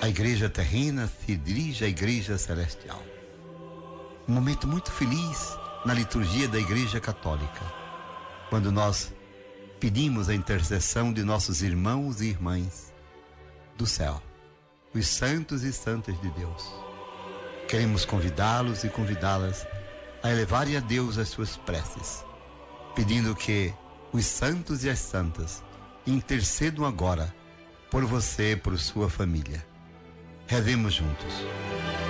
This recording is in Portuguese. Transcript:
A igreja terrena se dirige à igreja celestial. Um momento muito feliz na liturgia da Igreja Católica, quando nós pedimos a intercessão de nossos irmãos e irmãs do céu, os santos e santas de Deus. Queremos convidá-los e convidá-las a elevarem a Deus as suas preces, pedindo que os santos e as santas intercedam agora por você e por sua família. Rezemos juntos.